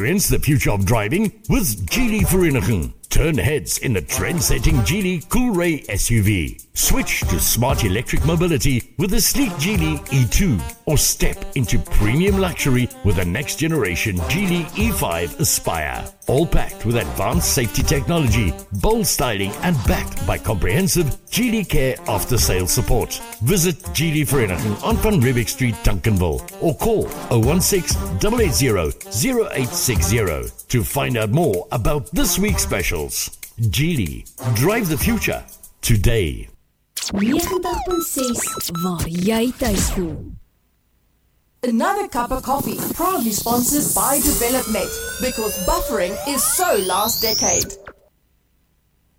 Experience the future of driving with Geely Vereniging. Turn heads in the trend-setting Geely Coolray SUV. Switch to smart electric mobility with the sleek Geely E2 or step into premium luxury with the next generation Geely E5 Aspire. All packed with advanced safety technology, bold styling and backed by comprehensive Geely Care after-sales support. Visit Geely Vereniging on Van Riebeeck Street, Duncanville or call 016-880-0860 to find out more about this week's specials. Geely, drive the future today. 90.6 waar jy thuis voel. Another Cup of Coffee, proudly sponsored by DevelopNet, because buffering is so last decade.